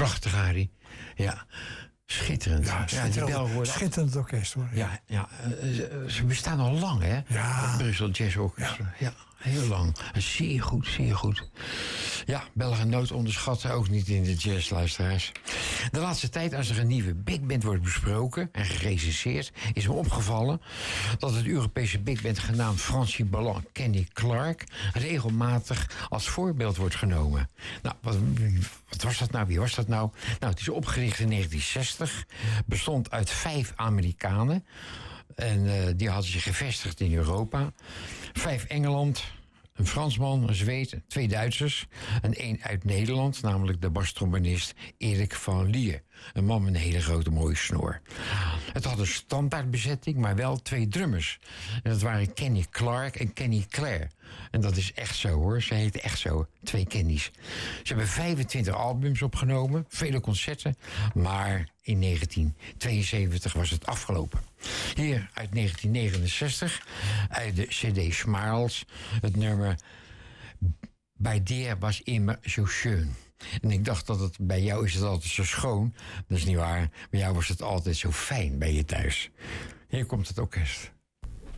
prachtig, Harry. Ja, schitterend. Ja, schitterend orkest, hoor. Ja, ze bestaan al lang, hè? Ja. Het Brussel Jazz Orchestra. Ja, heel lang. Zeer goed, zeer goed. Ja, Belgen nooit onderschatten, ook niet in de jazzluisteraars. De laatste tijd, als er een nieuwe big band wordt besproken en gerecenseerd, is me opgevallen dat het Europese big band genaamd Francie Ballant Kenny Clarke regelmatig als voorbeeld wordt genomen. Nou, wat was dat nou? Wie was dat nou? Nou, het is opgericht in 1960, bestond uit 5 Amerikanen. En die hadden zich gevestigd in Europa. 5 Engeland, een Fransman, een Zweed, 2 Duitsers en 1 uit Nederland, namelijk de bastrombonist Erik van Lier. Een man met een hele grote mooie snor. Het had een standaardbezetting, maar wel 2 drummers. En dat waren Kenny Clarke en Kenny Clare. En dat is echt zo, hoor. Ze heten echt zo, 2 Kennys. Ze hebben 25 albums opgenomen, vele concerten, maar in 1972 was het afgelopen. Hier uit 1969, uit de CD Smiles, het nummer Bij dir was immer zo schön. En ik dacht dat het bij jou is het altijd zo schoon. Dat is niet waar. Bij jou was het altijd zo fijn bij je thuis. Hier komt het orkest.